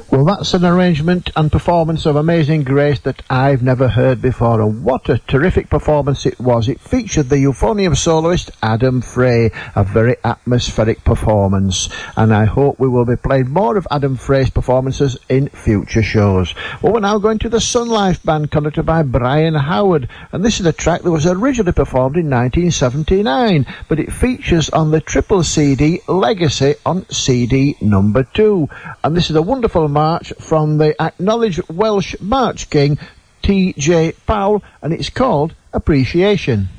Well, that's an arrangement and performance of Amazing Grace that I've never heard before, and what a terrific performance it was. It featured the euphonium soloist Adam Frey, a very atmospheric performance, and I hope we will be playing more of Adam Frey's performances in future shows. Well, we're now going to the Sun Life Band, conducted by Brian Howard, and this is a track that was originally performed in 1979, but it features on the triple CD Legacy on CD number 2, and this is a wonderful march from the acknowledged Welsh March King T.J. Powell, and it's called Appreciation.